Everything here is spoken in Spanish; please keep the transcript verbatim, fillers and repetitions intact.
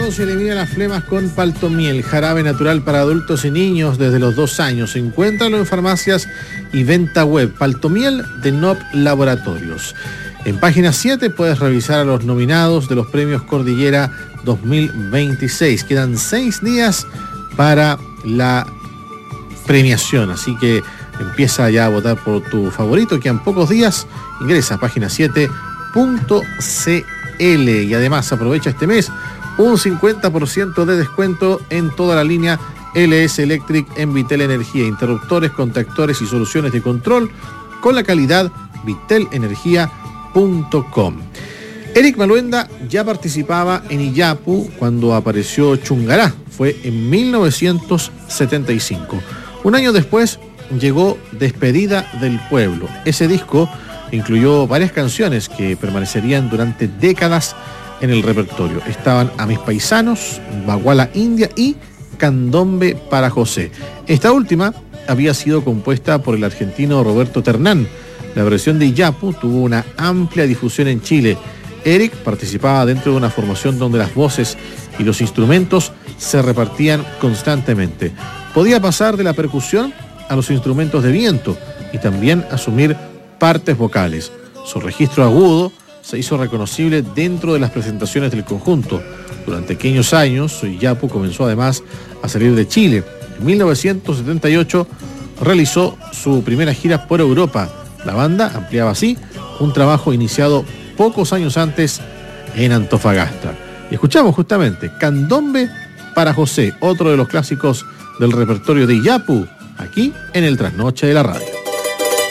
entonces elimina las flemas con Paltomiel, jarabe natural para adultos y niños desde los dos años. Encuéntralo en farmacias y venta web. Paltomiel de N O P Laboratorios. En página siete puedes revisar a los nominados de los premios Cordillera dos mil veintiséis. Quedan seis días para la premiación, así que empieza ya a votar por tu favorito. Quedan pocos días. Ingresa a página siete punto c l y además aprovecha este mes un cincuenta por ciento de descuento en toda la línea L S Electric en Vitel Energía, interruptores, contactores y soluciones de control con la calidad vitel energía punto com. Eric Maluenda ya participaba en Iyapu cuando apareció Chungará, fue en mil novecientos setenta y cinco. Un año después llegó Despedida del Pueblo. Ese disco incluyó varias canciones que permanecerían durante décadas en el repertorio. Estaban A Mis Paisanos, Baguala India y Candombe para José. Esta última había sido compuesta por el argentino Roberto Ternán. La versión de Iyapu tuvo una amplia difusión en Chile. Eric participaba dentro de una formación donde las voces y los instrumentos se repartían constantemente. Podía pasar de la percusión a los instrumentos de viento y también asumir partes vocales. Su registro agudo se hizo reconocible dentro de las presentaciones del conjunto. Durante aquellos años, Iyapu comenzó además a salir de Chile. En mil novecientos setenta y ocho realizó su primera gira por Europa. La banda ampliaba así un trabajo iniciado pocos años antes en Antofagasta. Y escuchamos justamente Candombe para José, otro de los clásicos del repertorio de Iyapu, aquí en el Trasnoche de la Radio.